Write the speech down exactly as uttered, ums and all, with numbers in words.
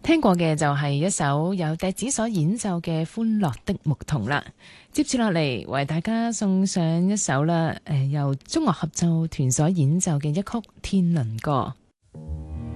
聽過嘅就係一首由笛子所演奏嘅《歡樂的牧童》啦。接住落嚟，為大家送上一首啦，誒、呃，由中樂合奏團所演奏嘅一曲《天倫歌》。